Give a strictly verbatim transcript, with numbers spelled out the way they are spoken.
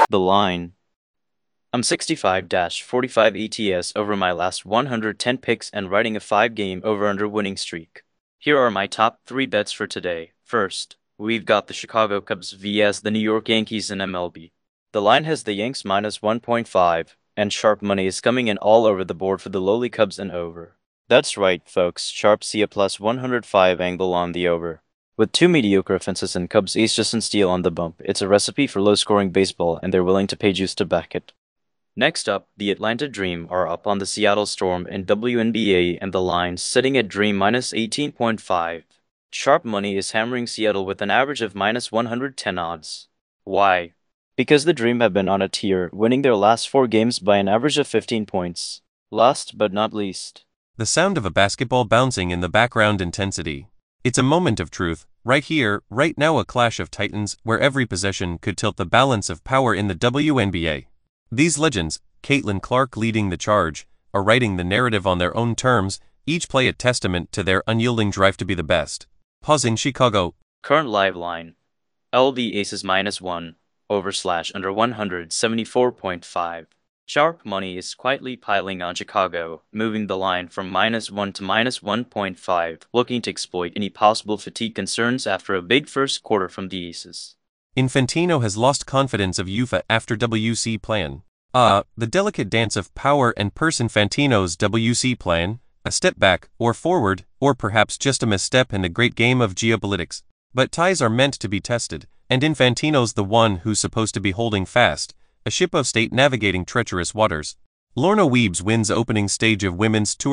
The line. I'm sixty-five forty-five E T S over my last one hundred ten picks and riding a five game over-under winning streak. Here are my top three bets for today. First, we've got the Chicago Cubs versus the New York Yankees in M L B. The line has the Yanks minus one point five, and sharp money is coming in all over the board for the lowly Cubs and over. That's right, folks, sharp see a plus one hundred five angle on the over. With two mediocre offenses and Cubs ace Justin Steele on the bump, it's a recipe for low-scoring baseball, and they're willing to pay juice to back it. Next up, the Atlanta Dream are up on the Seattle Storm in W N B A, and the line sitting at Dream minus eighteen point five. Sharp money is hammering Seattle with an average of minus one hundred ten odds. Why? Because the Dream have been on a tear, winning their last four games by an average of fifteen points. Last but not least, the sound of a basketball bouncing in the background intensity. It's a moment of truth, right here, right now, a clash of titans where every possession could tilt the balance of power in the W N B A. These legends, Caitlin Clark leading the charge, are writing the narrative on their own terms, each play a testament to their unyielding drive to be the best. Pausing Chicago. Current live line. L B Aces minus one, over slash under one hundred seventy-four point five. Sharp money is quietly piling on Chicago, moving the line from minus one to minus one point five, looking to exploit any possible fatigue concerns after a big first quarter from the Aces. Infantino has lost confidence of UEFA after W C plan. Ah, uh, the delicate dance of power and purse. Infantino's W C plan, a step back, or forward, or perhaps just a misstep in the great game of geopolitics. But ties are meant to be tested, and Infantino's the one who's supposed to be holding fast, a ship of state navigating treacherous waters. Lorna Weebs wins opening stage of Women's Tour